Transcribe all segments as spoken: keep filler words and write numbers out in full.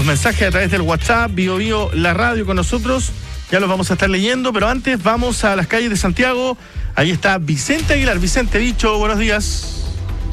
Mensajes a través del WhatsApp, Bio Bio, la radio con nosotros, ya los vamos a estar leyendo, pero antes vamos a las calles de Santiago. Ahí está Vicente Aguilar. Vicente, Bicho, buenos días.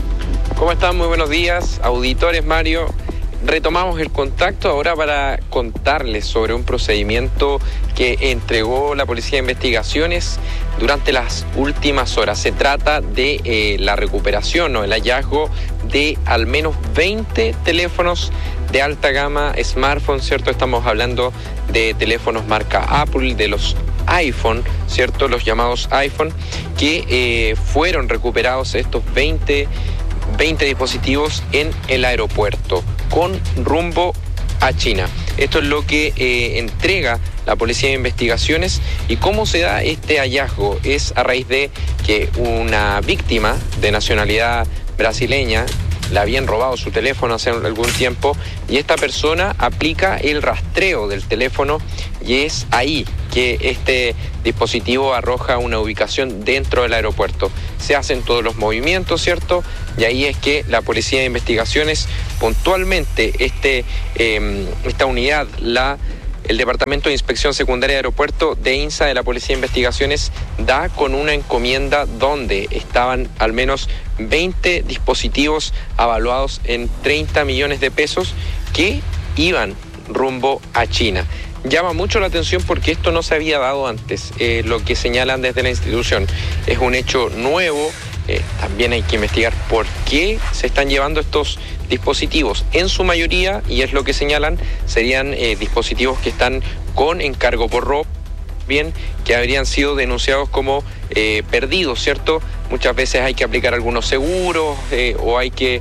¿Cómo están? Muy buenos días, auditores. Mario, retomamos el contacto ahora para contarles sobre un procedimiento que entregó la Policía de Investigaciones durante las últimas horas. Se trata de eh, la recuperación o el hallazgo de al menos veinte teléfonos de alta gama, smartphones, ¿cierto? Estamos hablando de teléfonos marca Apple, de los iPhone, ¿cierto? Los llamados iPhone, que eh, fueron recuperados estos veinte, veinte dispositivos en el aeropuerto con rumbo a China. Esto es lo que eh, entrega la Policía de Investigaciones. ¿Y cómo se da este hallazgo? Es a raíz de que una víctima de nacionalidad brasileña le habían robado su teléfono hace algún tiempo y esta persona aplica el rastreo del teléfono y es ahí que este dispositivo arroja una ubicación dentro del aeropuerto. Se hacen todos los movimientos, ¿cierto? Y ahí es que la Policía de Investigaciones, puntualmente este, eh, esta unidad, la el Departamento de Inspección Secundaria de Aeropuerto de INSA de la Policía de Investigaciones, da con una encomienda donde estaban al menos veinte dispositivos avaluados en treinta millones de pesos que iban rumbo a China. Llama mucho la atención porque esto no se había dado antes, eh, lo que señalan desde la institución. Es un hecho nuevo. Eh, también hay que investigar por qué se están llevando estos dispositivos. En su mayoría, y es lo que señalan, serían eh, dispositivos que están con encargo por robo, bien, que habrían sido denunciados como eh, perdidos, ¿cierto? Muchas veces hay que aplicar algunos seguros eh, o hay que,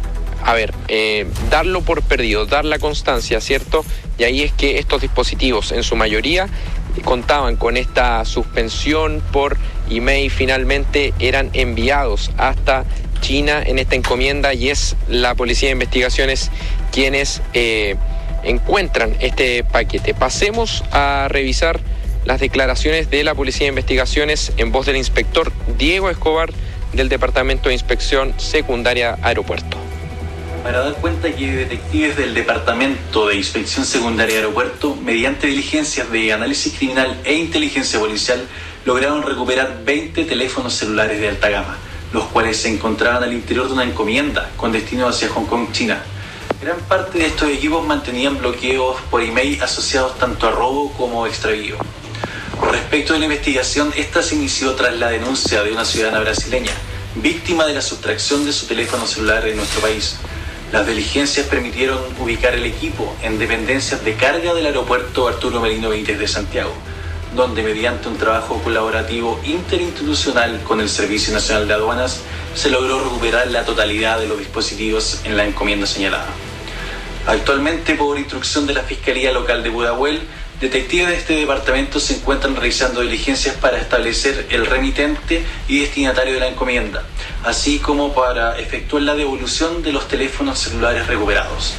a ver, eh, darlo por perdido, dar la constancia, ¿cierto? Y ahí es que estos dispositivos, en su mayoría, contaban con esta suspensión por email, finalmente eran enviados hasta China en esta encomienda y es la Policía de Investigaciones quienes eh, encuentran este paquete. Pasemos a revisar las declaraciones de la Policía de Investigaciones en voz del inspector Diego Escobar del Departamento de Inspección Secundaria Aeropuerto. Para dar cuenta que detectives del Departamento de Inspección Secundaria de Aeropuerto, mediante diligencias de análisis criminal e inteligencia policial, lograron recuperar veinte teléfonos celulares de alta gama, los cuales se encontraban al interior de una encomienda con destino hacia Hong Kong, China. Gran parte de estos equipos mantenían bloqueos por email asociados tanto a robo como extravío. Respecto de la investigación, esta se inició tras la denuncia de una ciudadana brasileña, víctima de la sustracción de su teléfono celular en nuestro país. Las diligencias permitieron ubicar el equipo en dependencias de carga del aeropuerto Arturo Merino Benítez de Santiago, donde mediante un trabajo colaborativo interinstitucional con el Servicio Nacional de Aduanas se logró recuperar la totalidad de los dispositivos en la encomienda señalada. Actualmente, por instrucción de la Fiscalía Local de Pudahuel, detectives de este departamento se encuentran realizando diligencias para establecer el remitente y destinatario de la encomienda, así como para efectuar la devolución de los teléfonos celulares recuperados.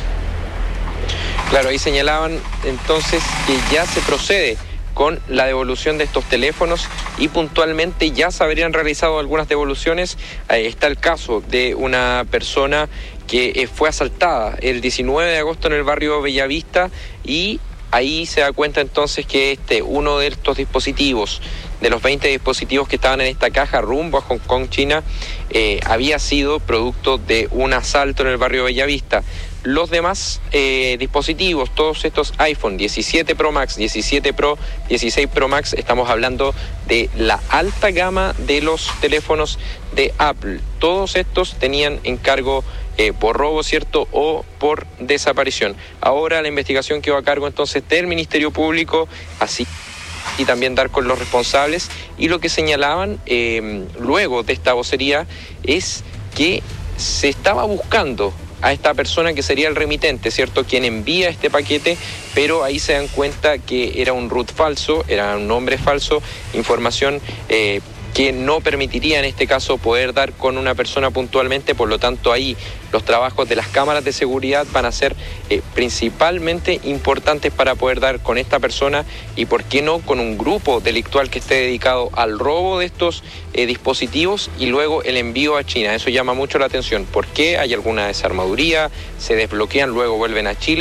Claro, ahí señalaban entonces que ya se procede con la devolución de estos teléfonos y puntualmente ya se habrían realizado algunas devoluciones. Ahí está el caso de una persona que fue asaltada el diecinueve de agosto en el barrio Bellavista y ahí se da cuenta entonces que este, uno de estos dispositivos, de los veinte dispositivos que estaban en esta caja rumbo a Hong Kong, China, eh, había sido producto de un asalto en el barrio Bellavista. Los demás eh, dispositivos, todos estos iPhone diecisiete Pro Max, diecisiete Pro, dieciséis Pro Max, estamos hablando de la alta gama de los teléfonos de Apple. Todos estos tenían encargo eh, por robo, ¿cierto? O por desaparición. Ahora la investigación quedó a cargo entonces del Ministerio Público, así y también dar con los responsables. Y lo que señalaban eh, luego de esta vocería es que se estaba buscando a esta persona que sería el remitente, ¿cierto? Quien envía este paquete, pero ahí se dan cuenta que era un root falso, era un nombre falso, información eh, que no permitiría en este caso poder dar con una persona puntualmente. Por lo tanto, ahí los trabajos de las cámaras de seguridad van a ser eh, principalmente importantes para poder dar con esta persona y, por qué no, con un grupo delictual que esté dedicado al robo de estos eh, dispositivos y luego el envío a China. Eso llama mucho la atención. ¿Por qué? Hay alguna desarmaduría, se desbloquean, luego vuelven a Chile.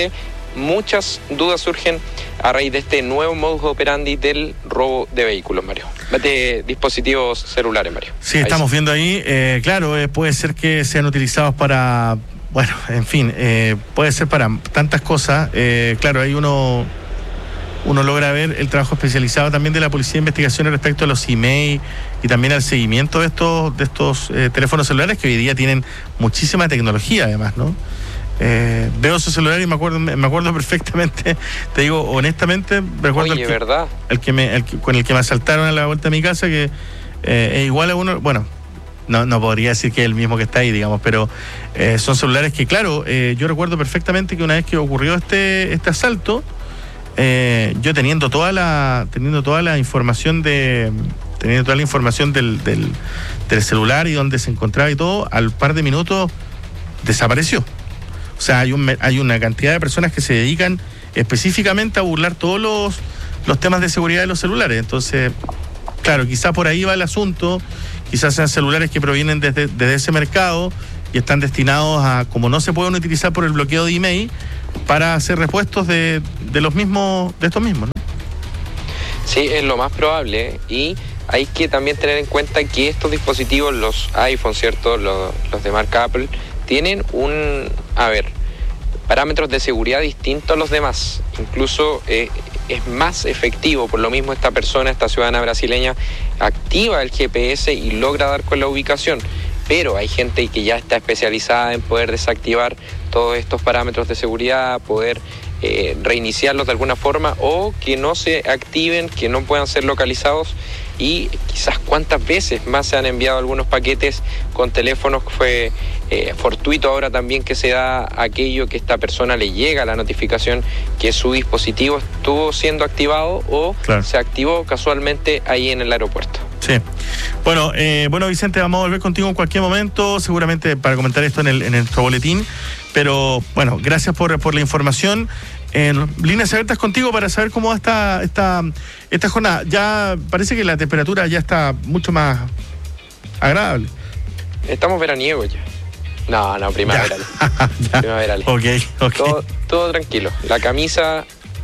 muchas dudas surgen a raíz de este nuevo modus operandi del robo de vehículos, Mario, de dispositivos celulares, Mario. Sí, estamos viendo ahí, eh, claro, eh, puede ser que sean utilizados para, bueno, en fin, eh, puede ser para tantas cosas, eh, claro, hay uno... Uno logra ver el trabajo especializado también de la Policía de Investigaciones respecto a los emails y también al seguimiento de estos de estos eh, teléfonos celulares que hoy día tienen muchísima tecnología, además, ¿no? Eh, veo su celular y me acuerdo me acuerdo perfectamente, te digo honestamente, recuerdo Oye, el que, ¿verdad? El que me, el que, con el que me asaltaron a la vuelta de mi casa, que eh, es igual a uno, bueno, no, no podría decir que es el mismo que está ahí, digamos, pero eh, son celulares que, claro, eh, yo recuerdo perfectamente que una vez que ocurrió este, este asalto, Eh, yo teniendo toda la teniendo toda la información de teniendo toda la información del, del, del celular y donde se encontraba y todo, al par de minutos desapareció. O sea, hay un hay una cantidad de personas que se dedican específicamente a burlar todos los, los temas de seguridad de los celulares. Entonces, claro, quizá por ahí va el asunto, quizás sean celulares que provienen desde, desde ese mercado y están destinados a, como no se pueden utilizar por el bloqueo de email, para hacer repuestos de, de los mismos, de estos mismos, ¿no? Sí, es lo más probable, y hay que también tener en cuenta que estos dispositivos, los iPhone, ¿cierto?, los, los de marca Apple, tienen un, a ver, parámetros de seguridad distintos a los demás. Incluso eh, es más efectivo, por lo mismo esta persona, esta ciudadana brasileña, activa el G P S y logra dar con la ubicación. Pero hay gente que ya está especializada en poder desactivar todos estos parámetros de seguridad, poder eh, reiniciarlos de alguna forma, o que no se activen, que no puedan ser localizados, y quizás cuántas veces más se han enviado algunos paquetes con teléfonos. Fue eh, fortuito ahora también que se da aquello que esta persona le llega la notificación que su dispositivo estuvo siendo activado o claro, se activó casualmente ahí en el aeropuerto. Sí. Bueno, eh, bueno, Vicente, vamos a volver contigo en cualquier momento, seguramente para comentar esto en, el, en nuestro boletín, pero bueno, gracias por, por la información. En líneas abiertas contigo para saber cómo va esta, esta, esta jornada. Ya parece que la temperatura ya está mucho más agradable. Estamos veraniegos ya. No, no, primaveral. Primaveral. Ok, ok. Todo, todo tranquilo. La camisa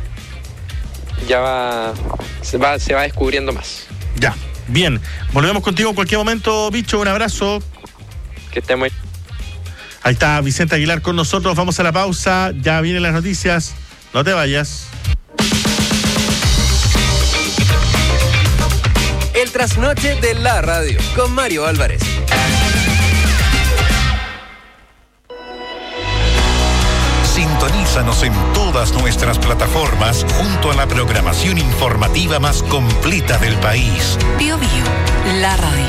ya va se, va, se va descubriendo más. Ya, bien. Volvemos contigo en cualquier momento, bicho. Un abrazo. Que esté muy... Ahí está Vicente Aguilar con nosotros. Vamos a la pausa. Ya vienen las noticias. No te vayas. El trasnoche de la radio con Mario Álvarez. Sintonízanos en todas nuestras plataformas junto a la programación informativa más completa del país. Bio Bio, la radio.